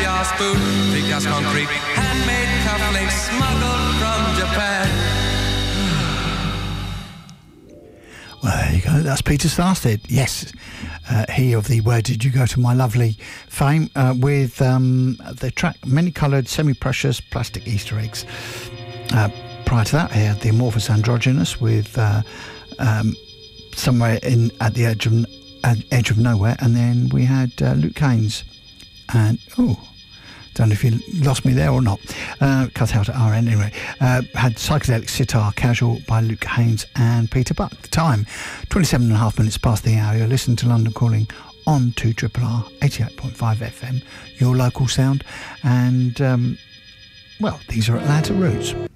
caviar spoon, thick as concrete, handmade cufflinks smuggled from Japan. Well, there you go. That's Peter Starstead. Yes, he of the Where Did You Go to My Lovely fame, with the track Many Coloured Semi-Precious Plastic Easter Eggs. Prior to that, he had The Amorphous Androgynous with Somewhere in at the Edge of Nowhere, and then we had Luke Haines and don't know if you lost me there or not. Cut out at our end anyway. Had Psychedelic Sitar Casual by Luke Haines and Peter Buck. The time, 27.5 minutes past the hour. You're listening to London Calling on 2RRR 88.5 FM, your local sound. And, well, these are Atlanta Roots.